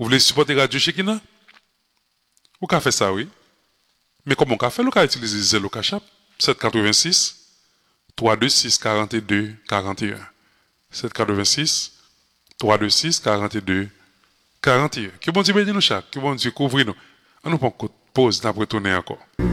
Vous voulez supporter Radio Shekina? Vous pouvez faire ça, oui. Mais comment on peut faire? Vous pouvez utiliser Zelo Cachap, 786 326 42 41. 786 326 42 41. Que bon Dieu bénisse nous chaque, que bon Dieu couvre nous. On nous prend pause, d'après retourner encore.